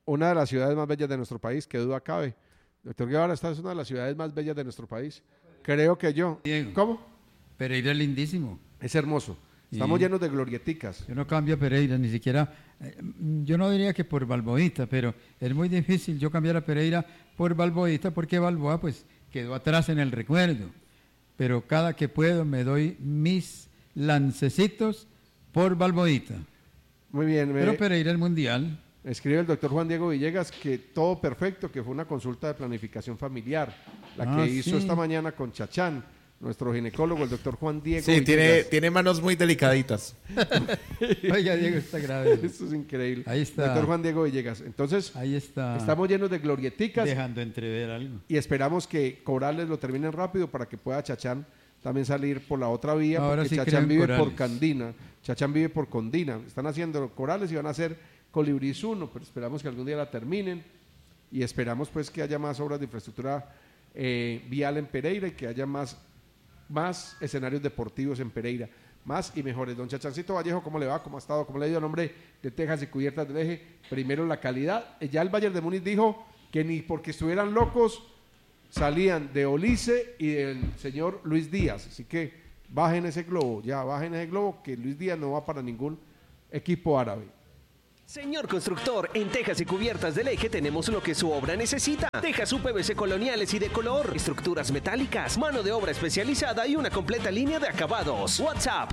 una de las ciudades más bellas de nuestro país, que duda cabe. Doctor Guevara, esta es una de las ciudades más bellas de nuestro país. Creo que yo. Diego. ¿Cómo? Pereira es lindísimo. Es hermoso. Estamos Sí. llenos de glorieticas. Yo no cambio a Pereira, ni siquiera, yo no diría que por Balboita, pero es muy difícil yo cambiar a Pereira por Balboita, porque Balboa pues quedó atrás en el recuerdo. Pero cada que puedo me doy mis lancecitos por Balboita. Muy bien. Pero Pereira es mundial. Escribe el doctor Juan Diego Villegas que todo perfecto, que fue una consulta de planificación familiar, la que hizo esta mañana con Chachán, nuestro ginecólogo, el doctor Juan Diego Villegas. Tiene manos muy delicaditas. Oiga, Diego, está grave. Esto es increíble. Ahí está. Doctor Juan Diego Villegas. Entonces, Ahí está. estamos llenos de glorieticas Dejando entrever algo. y esperamos que Corales lo terminen rápido para que pueda Chachán también salir por la otra vía, Ahora porque sí creo Chachán en vive Corales. por Candina. Chachán vive por Condina. Están haciendo Corales y van a hacer Colibrís 1, pero esperamos que algún día la terminen y esperamos pues que haya más obras de infraestructura vial en Pereira y que haya más escenarios deportivos en Pereira, más y mejores. Don Chachancito Vallejo, ¿cómo le va? ¿Cómo ha estado? ¿Cómo le ha ido a nombre de Tejas y Cubiertas del Eje? Primero la calidad. Ya el Bayern de Múnich dijo que ni porque estuvieran locos salían de Olise y del señor Luis Díaz, así que bajen ese globo, que Luis Díaz no va para ningún equipo árabe. Señor constructor, en Tejas y Cubiertas del Eje tenemos lo que su obra necesita. Tejas UPVC coloniales y de color, estructuras metálicas, mano de obra especializada y una completa línea de acabados. WhatsApp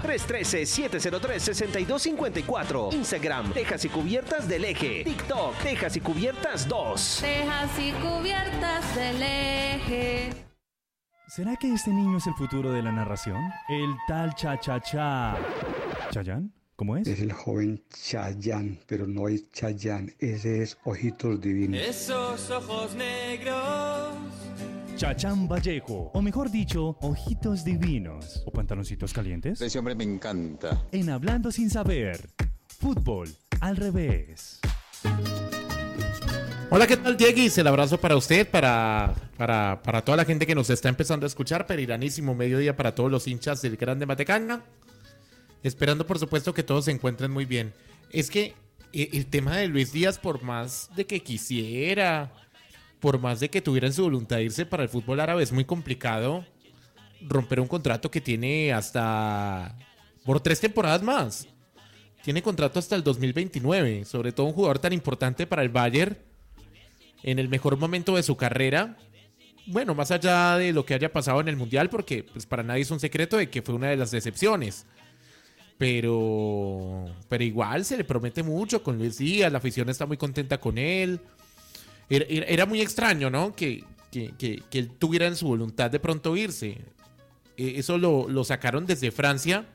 313-703-6254. Instagram Tejas y Cubiertas del Eje. TikTok Tejas y Cubiertas 2. Tejas y Cubiertas del Eje. ¿Será que este niño es el futuro de la narración? El tal Cha-Cha-Cha. ¿Chayán? ¿Cómo es? Es el joven Chayanne, pero no es Chayanne, ese es Ojitos Divinos. Esos ojos negros. Chachán Vallejo, o mejor dicho, Ojitos Divinos. ¿O pantaloncitos calientes? Ese hombre me encanta. En Hablando Sin Saber, fútbol al revés. Hola, ¿qué tal, Dieguis? El abrazo para usted, para toda la gente que nos está empezando a escuchar. Periranísimo mediodía para todos los hinchas del Grande Matecanga. Esperando, por supuesto, que todos se encuentren muy bien. Es que el tema de Luis Díaz, por más de que quisiera, por más de que tuviera en su voluntad irse para el fútbol árabe, es muy complicado romper un contrato que tiene hasta por 3 temporadas más. Tiene contrato hasta el 2029. Sobre todo un jugador tan importante para el Bayern en el mejor momento de su carrera. Bueno, más allá de lo que haya pasado en el Mundial, porque pues para nadie es un secreto de que fue una de las decepciones. Pero igual se le promete mucho con Luis Díaz, la afición está muy contenta con él. Era muy extraño, ¿no? Que él tuviera en su voluntad de pronto irse. Eso lo sacaron desde Francia,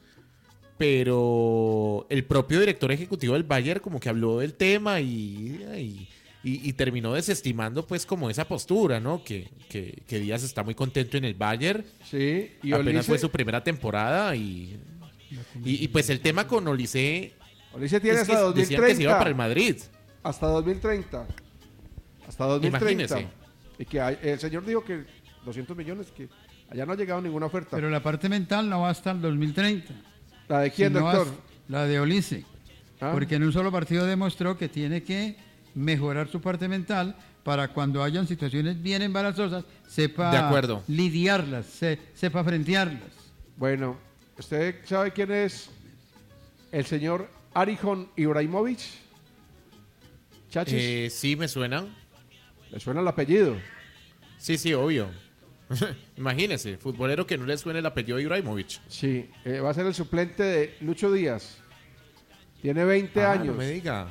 pero el propio director ejecutivo del Bayern como que habló del tema y terminó desestimando pues como esa postura, ¿no? Que Díaz está muy contento en el Bayern. Sí, y apenas Olise fue su primera temporada y pues el tema con Olise tiene hasta 2030. Decían que se iba para el Madrid. Hasta 2030. Hasta 2030. Imagínese. Y que el señor dijo que 200 millones, que allá no ha llegado ninguna oferta. Pero la parte mental no va hasta el 2030. ¿La de quién, doctor? La de Olise. ¿Ah? Porque en un solo partido demostró que tiene que mejorar su parte mental para cuando hayan situaciones bien embarazosas, sepa De acuerdo. lidiarlas, sepa frentearlas. Bueno, ¿usted sabe quién es el señor Arihon Ibrahimovic? ¿Chachis? Sí, me suena. ¿Le suena el apellido? Sí, obvio. Imagínese, futbolero que no le suene el apellido de Ibrahimovic. Sí, va a ser el suplente de Lucho Díaz. Tiene 20 años. No me diga.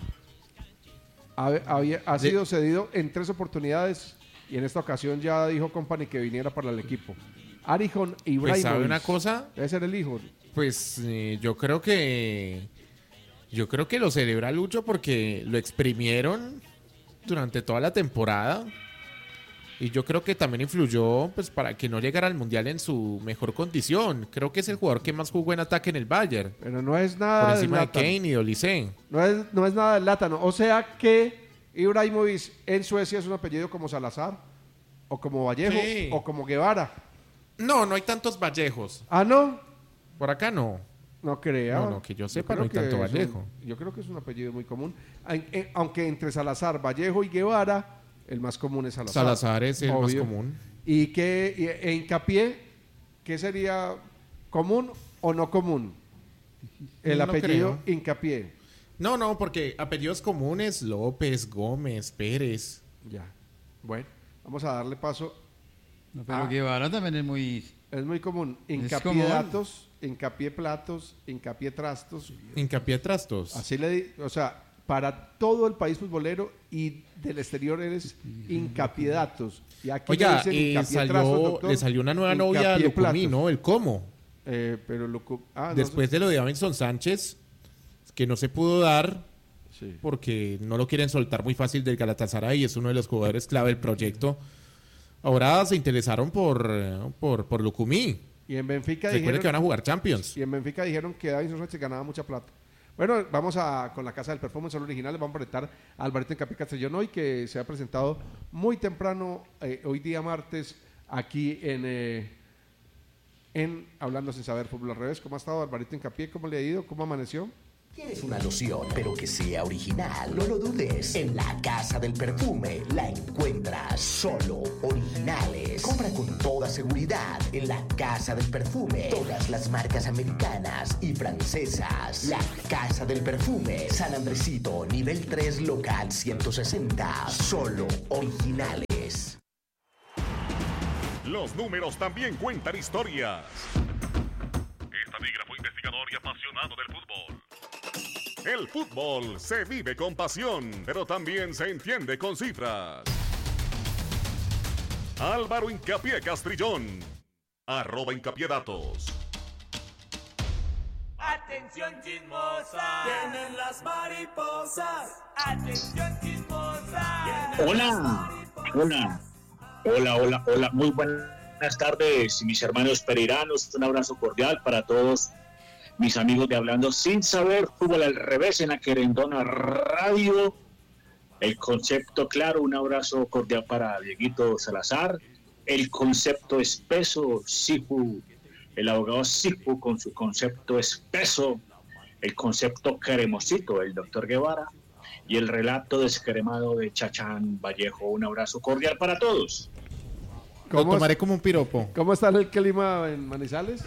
Ha sido cedido en 3 oportunidades y en esta ocasión ya dijo Company que viniera para el equipo. Arihon Ibrahimovic. Pues, ¿sabe una cosa? Debe ser el hijo. Pues yo creo que lo celebra Lucho porque lo exprimieron durante toda la temporada y yo creo que también influyó pues para que no llegara al Mundial en su mejor condición. Creo que es el jugador que más jugó en ataque en el Bayern. Pero no es nada por encima de Zlatan. Kane y de Olise. No es nada del Látano. O sea que Ibrahimovic en Suecia es un apellido como Salazar o como Vallejo o como Guevara. No hay tantos Vallejos. ¿Ah, no? Por acá no. No crea. No, que yo sepa, creo no hay tanto es Vallejo. Yo creo que es un apellido muy común. Aunque entre Salazar, Vallejo y Guevara, el más común es Salazar. Salazar es el más común. ¿Y Hincapié, qué sería común o no común? El No apellido creo. Hincapié. No, porque apellidos comunes, López, Gómez, Pérez. Ya. Bueno, vamos a darle paso. No, pero Guevara también es muy... Es muy común. Hincapié común. datos, hincapié platos, hincapié trastos. Hincapié trastos. Así o sea, para todo el país futbolero y del exterior eres hincapié datos. Y aquí Oiga, le dicen hincapié trastos, doctor. le salió una nueva novia a Hincapié Lucumí, platos. ¿no? El cómo. Pero Después de lo de Davinson Sánchez, que no se pudo dar Sí. porque no lo quieren soltar muy fácil del Galatasaray, es uno de los jugadores clave del proyecto. Ahora se interesaron por Lucumí. Y en Benfica Recuerden que van a jugar Champions. Y en Benfica dijeron que Davinson Sánchez ganaba mucha plata. Bueno, vamos con la Casa del Perfume, son originales. Vamos a presentar a Alvarito Hincapié Castellón hoy, que se ha presentado muy temprano, hoy día martes, aquí en Hablando Sin Saber Fútbol al Revés. ¿Cómo ha estado Alvarito Hincapié? ¿Cómo le ha ido? ¿Cómo amaneció? ¿Quieres una loción, pero que sea original? No lo dudes. En la Casa del Perfume la encuentras. Solo originales. Compra con toda seguridad en la Casa del Perfume. Todas las marcas americanas y francesas. La Casa del Perfume. San Andresito, nivel 3, local 160. Solo originales. Los números también cuentan historias. Estadígrafo, investigador y apasionado del fútbol. El fútbol se vive con pasión, pero también se entiende con cifras. Álvaro Hincapié Castrillón. @hincapiédatos. Atención chismosa, vienen las mariposas. Atención chismosa. Hola. Muy buenas tardes, mis hermanos pereiranos. Un abrazo cordial para todos mis amigos de Hablando Sin Saber, Fútbol al Revés en la Querendona Radio. El concepto claro, un abrazo cordial para Dieguito Salazar. El concepto espeso, Sifu, el abogado Sifu con su concepto espeso. El concepto cremosito, el doctor Guevara. Y el relato descremado de Chachán Vallejo. Un abrazo cordial para todos. Lo tomaré como un piropo. ¿Cómo está el clima en Manizales?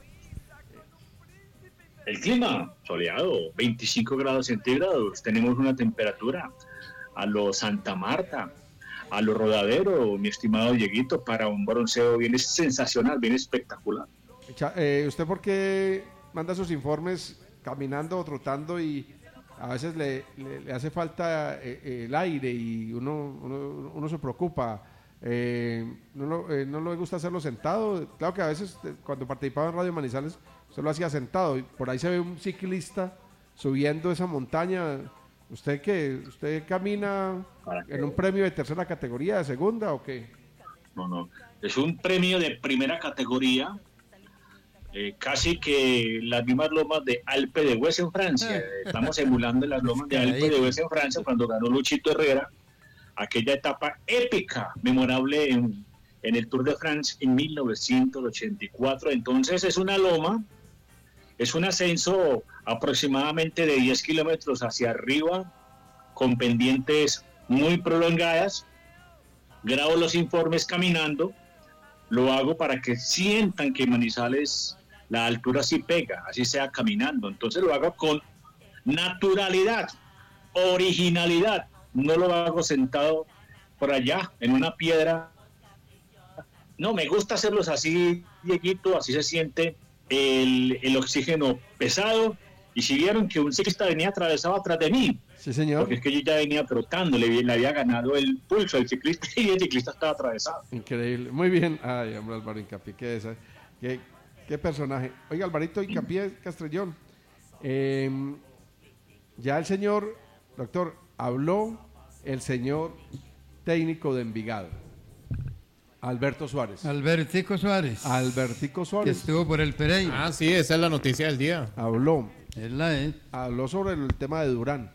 El clima soleado, 25 grados centígrados. Tenemos una temperatura a lo Santa Marta, a lo Rodadero, mi estimado Dieguito, para un bronceo bien sensacional, bien espectacular. ¿Usted por qué manda sus informes caminando o trotando y a veces le hace falta el aire y uno se preocupa? ¿No le gusta hacerlo sentado? Claro que a veces cuando participaba en Radio Manizales usted lo hacía sentado y por ahí se ve un ciclista subiendo esa montaña. ¿Usted qué? ¿Usted camina en un premio de tercera categoría, de segunda o qué? No, es un premio de primera categoría, casi que las mismas lomas de Alpe de Hues en Francia. Estamos emulando las lomas de Alpe de Hues en Francia cuando ganó Luchito Herrera aquella etapa épica, memorable en el Tour de France en 1984. Entonces es una loma, es un ascenso aproximadamente de 10 kilómetros hacia arriba, con pendientes muy prolongadas. Grabo los informes caminando, lo hago para que sientan que Manizales la altura sí pega, así sea caminando. Entonces lo hago con naturalidad, originalidad. No lo hago sentado por allá en una piedra. No, me gusta hacerlos así, Dieguito, así se siente el oxígeno pesado. Y si vieron que un ciclista venía atravesado atrás de mí, sí, señor, porque es que yo ya venía trotando, le había ganado el pulso al ciclista y el ciclista estaba atravesado. Increíble, muy bien. Ay, hombre, Álvaro Hincapié, qué personaje. Oiga, Alvarito Hincapié Castrillón, ya el señor, doctor, habló el señor técnico de Envigado, Alberto Suárez. Albertico Suárez. Que estuvo por el Pereira. Ah, sí, esa es la noticia del día. Habló. Habló sobre el tema de Durán.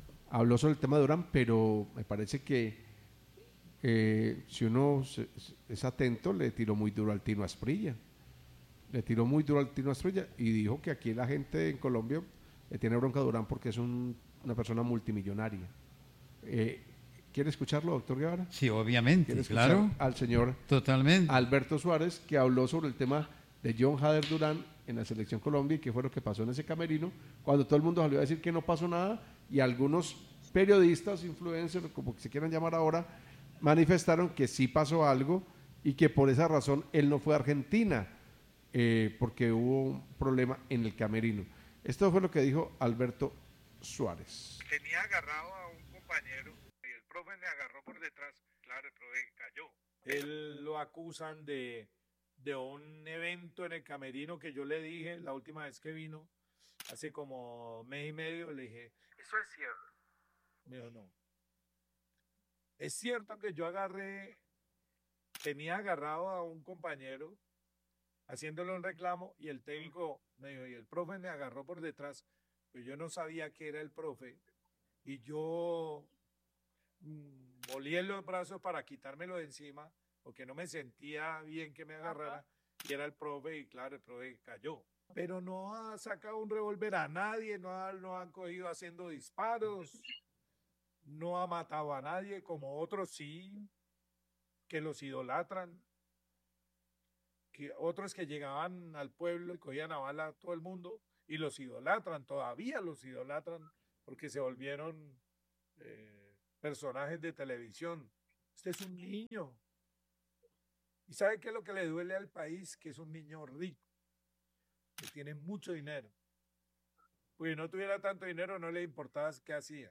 Pero me parece que si uno es atento, le tiró muy duro al Tino Asprilla. le tiró muy duro al Tino Asprilla y dijo que aquí la gente en Colombia le tiene bronca a Durán porque es una persona multimillonaria. ¿Quiere escucharlo, doctor Guevara? Sí, obviamente, claro. Al señor totalmente Alberto Suárez, que habló sobre el tema de John Hader Durán en la Selección Colombia y qué fue lo que pasó en ese camerino, cuando todo el mundo salió a decir que no pasó nada y algunos periodistas, influencers, como que se quieran llamar ahora, manifestaron que sí pasó algo y que por esa razón él no fue a Argentina, porque hubo un problema en el camerino. Esto fue lo que dijo Alberto Suárez. Tenía agarrado a un compañero y el profe me agarró por detrás. Claro, el profe cayó. Él lo acusan de un evento en el camerino que yo le dije la última vez que vino, hace como mes y medio, le dije, ¿eso es cierto? Me dijo, no. Es cierto que yo tenía agarrado a un compañero haciéndole un reclamo y el técnico me dijo, y el profe me agarró por detrás, pues yo no sabía que era el profe y yo volé los brazos para quitármelo de encima porque no me sentía bien que me agarrara y era el profe y claro, el profe cayó. Pero no ha sacado un revólver a nadie, no han cogido haciendo disparos, no ha matado a nadie como otros sí, que los idolatran. Que otros que llegaban al pueblo y cogían a bala a todo el mundo y los idolatran, todavía los idolatran porque se volvieron personajes de televisión. Este es un niño. ¿Y sabe qué es lo que le duele al país? Que es un niño rico, que tiene mucho dinero. Pues si no tuviera tanto dinero no le importaba qué hacía.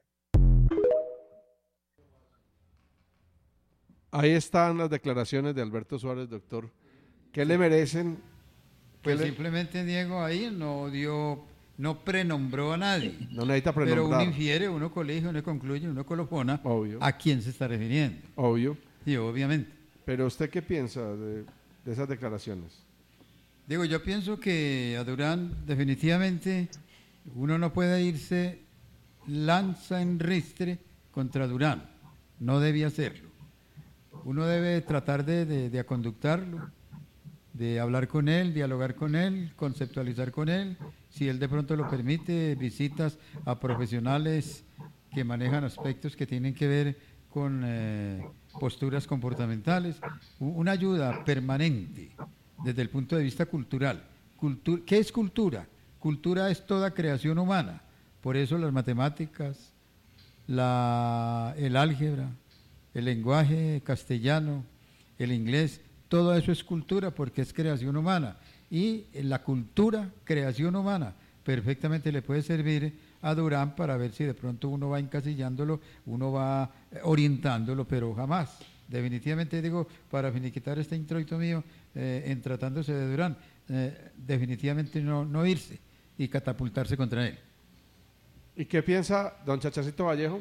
Ahí están las declaraciones de Alberto Suárez, doctor. ¿Qué le merecen? Pues simplemente Diego ahí no prenombró a nadie. No necesita prenombrar. Pero uno infiere, uno colige, uno concluye, uno colofona a quién se está refiriendo. Obvio. Sí, obviamente. Pero ¿usted qué piensa de esas declaraciones? Digo, yo pienso que a Durán definitivamente uno no puede irse lanza en ristre contra Durán. No debía hacerlo. Uno debe tratar de aconductarlo, de hablar con él, dialogar con él, conceptualizar con él, si él de pronto lo permite, visitas a profesionales que manejan aspectos que tienen que ver con posturas comportamentales, una ayuda permanente desde el punto de vista cultural. ¿Qué es cultura? Cultura es toda creación humana, por eso las matemáticas, el álgebra, el lenguaje castellano, el inglés, todo eso es cultura porque es creación humana. Y la cultura, creación humana, perfectamente le puede servir a Durán para ver si de pronto uno va encasillándolo, uno va orientándolo, pero jamás. Definitivamente digo, para finiquitar este introito mío, en tratándose de Durán, definitivamente no irse y catapultarse contra él. ¿Y qué piensa don Chachacito Vallejo?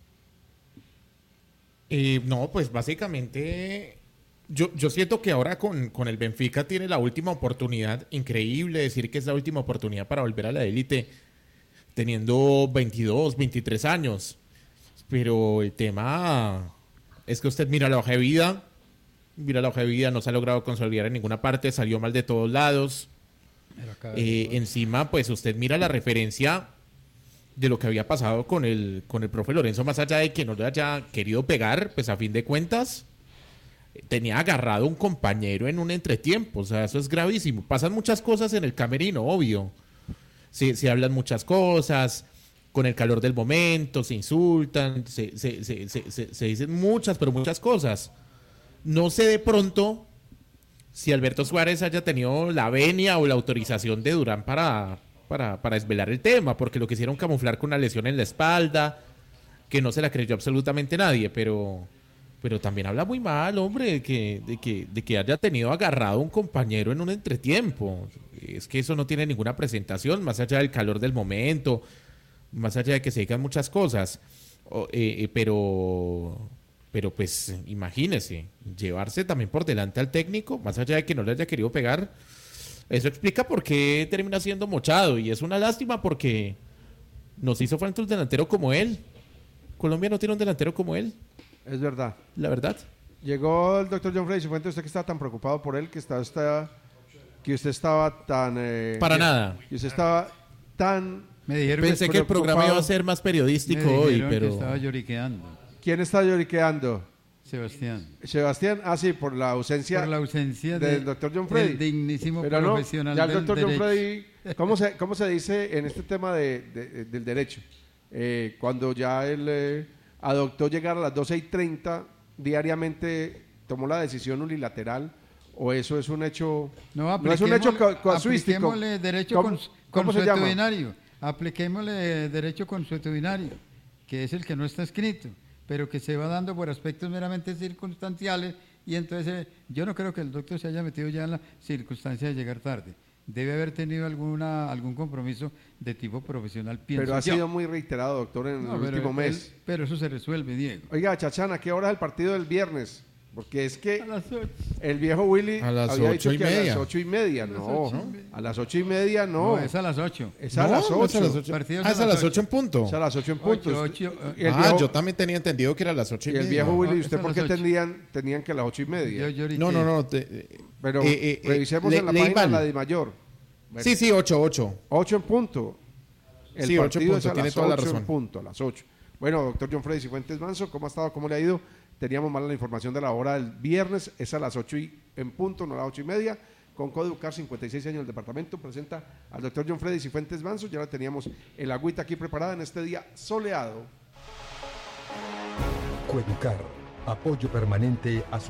No, pues básicamente yo siento que ahora con el Benfica tiene la última oportunidad, increíble decir que es la última oportunidad para volver a la élite, teniendo 22, 23 años. Pero el tema es que usted mira la hoja de vida, no se ha logrado consolidar en ninguna parte, salió mal de todos lados. Encima, pues usted mira la referencia de lo que había pasado con el profe Lorenzo, más allá de que no le haya querido pegar, pues a fin de cuentas tenía agarrado un compañero en un entretiempo, o sea, eso es gravísimo. Pasan muchas cosas en el camerino, obvio. Se hablan muchas cosas, con el calor del momento, se insultan, se dicen muchas, pero muchas cosas. No sé de pronto si Alberto Suárez haya tenido la venia o la autorización de Durán para desvelar el tema, porque lo quisieron camuflar con una lesión en la espalda, que no se la creyó absolutamente nadie, pero también habla muy mal, hombre, de que haya tenido agarrado un compañero en un entretiempo. Es que eso no tiene ninguna presentación, más allá del calor del momento, más allá de que se digan muchas cosas, pero pues imagínese, llevarse también por delante al técnico, más allá de que no le haya querido pegar. Eso explica por qué termina siendo mochado y es una lástima porque nos hizo falta un delantero como él. Colombia no tiene un delantero como él. Es verdad. La verdad. Llegó el doctor John Freddy Cifuentes, usted que está tan preocupado por él, que está que usted estaba tan... Para nada. Que usted estaba tan... Me dijeron Pensé que el programa iba a ser más periodístico hoy, pero... que estaba lloriqueando. ¿Quién está lloriqueando? Sebastián. Sebastián, sí, por la ausencia, del doctor John Freddy. El dignísimo pero profesional ya el del doctor John derecho. Freddy, ¿cómo se dice en este tema del derecho? Cuando ya él adoptó llegar a las 12:30 diariamente, tomó la decisión unilateral, o eso es un hecho... No es un hecho casuístico. Apliquémosle derecho ¿Cómo se llama? consuetudinario. Apliquémosle derecho consuetudinario, que es el que no está escrito, pero que se va dando por aspectos meramente circunstanciales, y entonces yo no creo que el doctor se haya metido ya en la circunstancia de llegar tarde. Debe haber tenido algún compromiso de tipo profesional, pienso Pero ha yo. sido muy reiterado, doctor, en el último mes. Pero eso se resuelve, Diego. Oiga, Chachana, ¿qué hora es el partido del viernes? Porque es que a las 8. El viejo Willy había dicho que a las 8:30. No, a las 8:30 no. No, es a las 8. Es a las 8. Es a las 8 en punto. Es a las 8 en punto. Yo también tenía entendido que era a las 8:30. Y el viejo Willy, ¿usted por qué tenían que a las 8:30? No. Pero revisemos en la página la de mayor. Bueno, sí, 8. 8 en punto. El partido es a tiene las toda la 8 razón. en punto, a las 8. Bueno, doctor John Freddy Cifuentes Manso, ¿cómo ha estado? ¿Cómo le ha ido? Teníamos mal la información de la hora del viernes, es a las 8 en punto, no a las 8:30. Con Código CAR, 56 años del departamento, presenta al doctor John Freddy Cifuentes Manso. Ya la teníamos el agüita aquí preparada en este día soleado. Coeducar, apoyo permanente a su